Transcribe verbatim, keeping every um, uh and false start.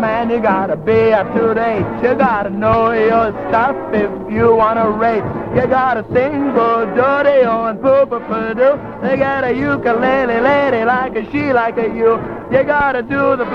man, you gotta be up to date. You gotta know your stuff if you wanna rate. You gotta sing for dirty and poo poo poo doo. They got a ukulele lady like a she like a you. You gotta do the